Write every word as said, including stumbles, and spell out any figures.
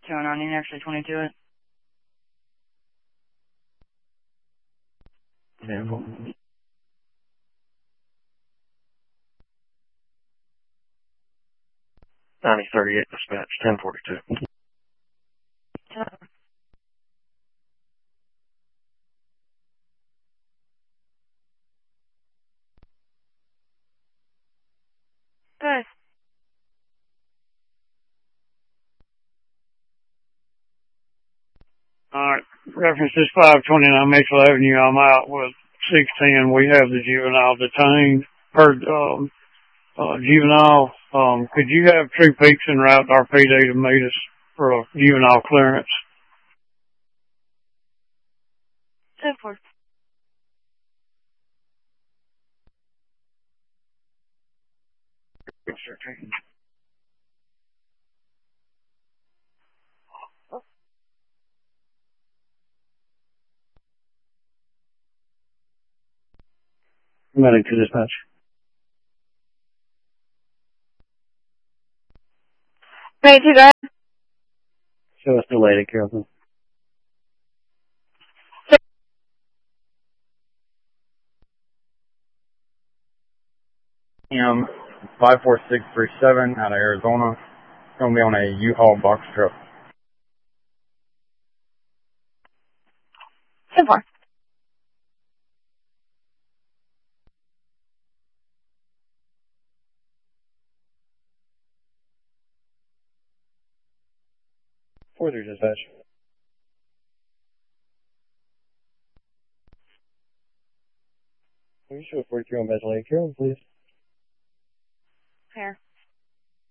going on? You actually twenty-two it? Yeah. ninety thirty-eight dispatch, ten forty-two. Good. Alright, reference is five twenty-nine Mitchell Avenue. I'm out with six ten. We have the juvenile detained. Per, um, uh, juvenile, um, could you have True Peaks en route to our P D to meet us for a juvenile clearance? ten four. Medic to dispatch. Hey, two guys. Show us delayed at Carrollton. M five four six three seven out of Arizona. It's going to be on a U-Haul box truck. ten four. four three dispatch. Will you show forty-three on Medley Carrollton, please? Here.